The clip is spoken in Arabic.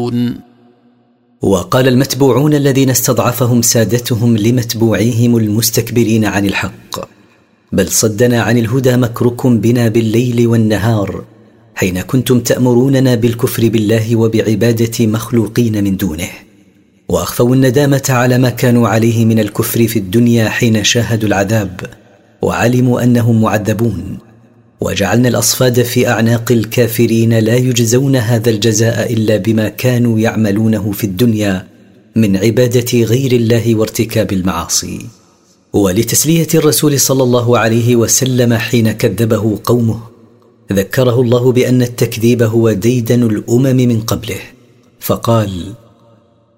يعملون. وقال المتبوعون الذين استضعفهم سادتهم لمتبوعيهم المستكبرين عن الحق: بل صدنا عن الهدى مكركم بنا بالليل والنهار حين كنتم تأمروننا بالكفر بالله وبعبادة مخلوقين من دونه. وأخفوا الندامة على ما كانوا عليه من الكفر في الدنيا حين شاهدوا العذاب وعلموا أنهم معذبون، وجعلنا الأصفاد في أعناق الكافرين لا يجزون هذا الجزاء إلا بما كانوا يعملونه في الدنيا من عبادة غير الله وارتكاب المعاصي. ولتسلية الرسول صلى الله عليه وسلم حين كذبه قومه، ذكره الله بأن التكذيب هو ديدن الأمم من قبله، فقال: